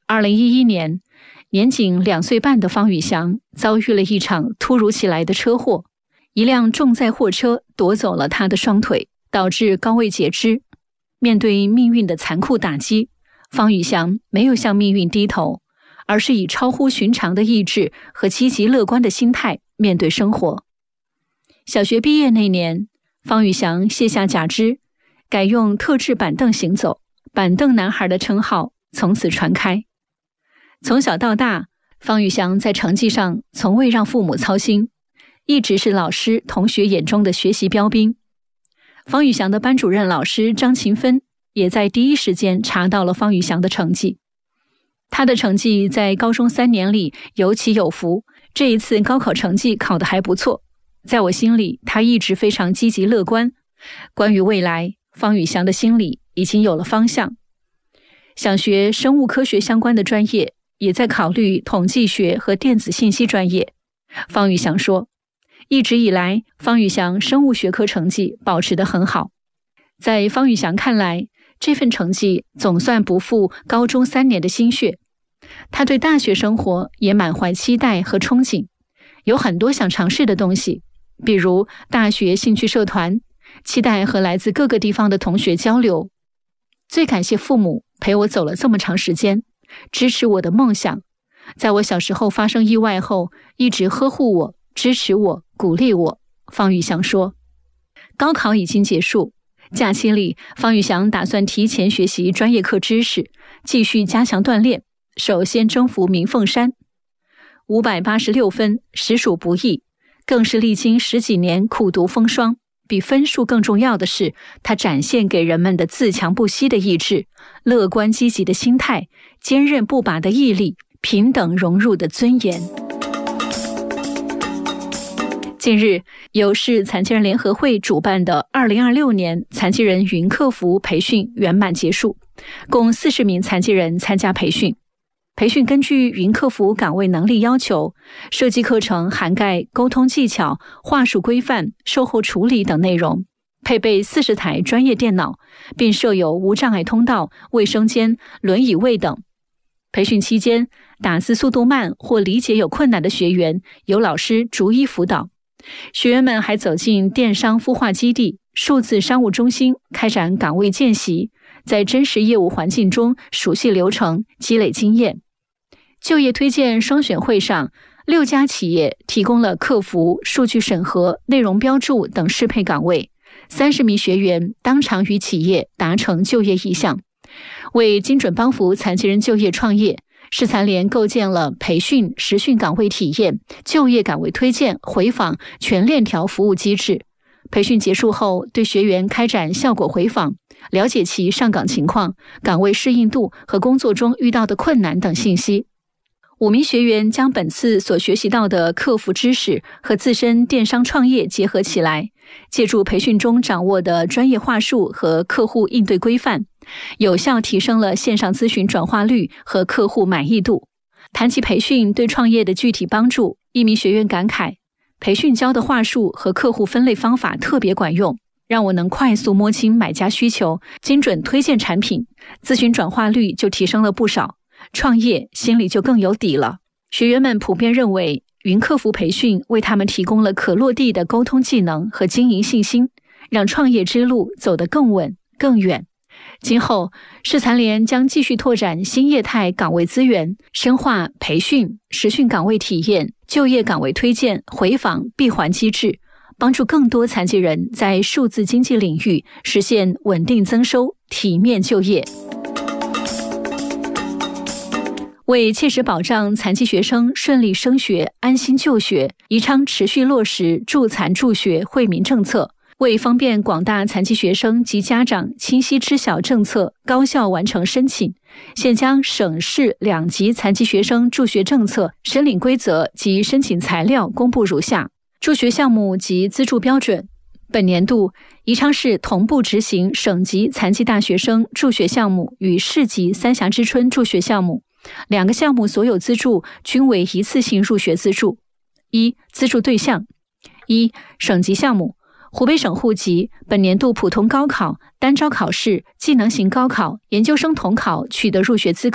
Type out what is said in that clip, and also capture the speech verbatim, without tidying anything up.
二零一一年，年仅两岁半的方宇翔遭遇了一场突如其来的车祸，一辆重载货车夺走了他的双腿，导致高位截肢。面对命运的残酷打击，方宇翔没有向命运低头，而是以超乎寻常的意志和积极乐观的心态面对生活。小学毕业那年，方宇翔卸下假肢，改用特制板凳行走，板凳男孩的称号从此传开。从小到大，方宇翔在成绩上从未让父母操心，一直是老师同学眼中的学习标兵。方宇翔的班主任老师张勤芬也在第一时间查到了方宇翔的成绩。他的成绩在高中三年里有起有伏，这一次高考成绩考得还不错。在我心里，他一直非常积极乐观。关于未来，方宇翔的心里已经有了方向。想学生物科学相关的专业，也在考虑统计学和电子信息专业。方宇翔说，一直以来，方宇翔生物学科成绩保持得很好。在方宇翔看来，这份成绩总算不负高中三年的心血。他对大学生活也满怀期待和憧憬，有很多想尝试的东西，比如大学兴趣社团，期待和来自各个地方的同学交流。最感谢父母陪我走了这么长时间，支持我的梦想。在我小时候发生意外后，一直呵护我，支持我，鼓励我。方宇翔说，高考已经结束，假期里，方宇翔打算提前学习专业课知识，继续加强锻炼，首先征服鸣凤山。五百八十六分实属不易，更是历经十几年苦读风霜。比分数更重要的是，他展现给人们的自强不息的意志、乐观积极的心态、坚韧不拔的毅力、平等融入的尊严。近日，由市残疾人联合会主办的二零二六年残疾人云客服培训圆满结束，共四十名残疾人参加培训。培训根据云客服岗位能力要求，设计课程涵盖沟通技巧、话术规范、售后处理等内容，配备四十台专业电脑，并设有无障碍通道、卫生间、轮椅位等。培训期间，打字速度慢或理解有困难的学员，由老师逐一辅导。学员们还走进电商孵化基地、数字商务中心，开展岗位见习，在真实业务环境中熟悉流程，积累经验。就业推荐双选会上，六家企业提供了客服、数据审核、内容标注等适配岗位，三十名学员当场与企业达成就业意向。为精准帮扶残疾人就业创业，市残联构建了培训、实训岗位体验、就业岗位推荐、回访全链条服务机制。培训结束后，对学员开展效果回访，了解其上岗情况、岗位适应度和工作中遇到的困难等信息。五名学员将本次所学习到的客服知识和自身电商创业结合起来，借助培训中掌握的专业话术和客户应对规范，有效提升了线上咨询转化率和客户满意度。谈起培训对创业的具体帮助，一名学员感慨，培训教的话术和客户分类方法特别管用，让我能快速摸清买家需求，精准推荐产品，咨询转化率就提升了不少，创业心里就更有底了。学员们普遍认为，云客服培训为他们提供了可落地的沟通技能和经营信心，让创业之路走得更稳更远。今后，市残联将继续拓展新业态岗位资源，深化培训、实训岗位体验、就业岗位推荐、回访闭环机制，帮助更多残疾人在数字经济领域实现稳定增收、体面就业。为切实保障残疾学生顺利升学、安心就学，宜昌持续落实助残助学惠民政策，为方便广大残疾学生及家长清晰知晓政策、高效完成申请，现将省市两级残疾学生助学政策、申领规则及申请材料公布如下：助学项目及资助标准。本年度，宜昌市同步执行省级残疾大学生助学项目与市级三峡之春助学项目。两个项目所有资助均为一次性入学资助。一、资助对象：一、省级项目，湖北省户籍，本年度普通高考、单招考试、技能型高考、研究生统考取得入学资格。